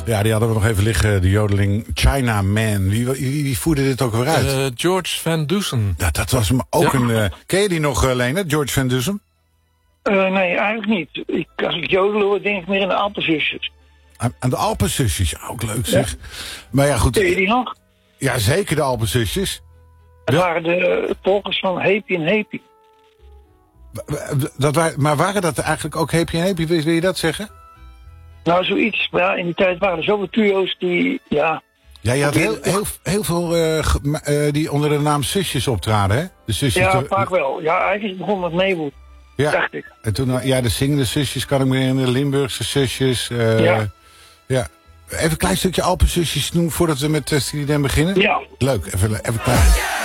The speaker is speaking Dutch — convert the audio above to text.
Ja, die hadden we nog even liggen, de jodeling China Man. Wie voerde dit ook weer uit? George Van Dusen. Dat was hem ook een... ken je die nog, Leonard, George Van Dusen? Nee, eigenlijk niet. Als ik jodel hoor, denk ik meer aan de Alpenzusjes. Aan de Alpenzusjes, ook leuk zeg. Ja. Maar ja, goed. Ken je die nog? Ja, zeker de Alpenzusjes. Dat waren de volgers van Heepie en Heepie. Maar waren dat eigenlijk ook Heepie en Heepie? Wil je dat zeggen? Nou, zoiets. Maar ja, in die tijd waren er zoveel trio's die, ja... Ja, je had heel veel die onder de naam Zusjes optraden, hè? De zusjes ja, vaak wel. Ja, eigenlijk begon met Maywood, dacht ik. En toen, de zingende zusjes kan ik me herinneren, de Limburgse zusjes. Ja. Even een klein stukje Alpenzusjes doen voordat we met Steely Dan beginnen. Ja. Leuk, even klein.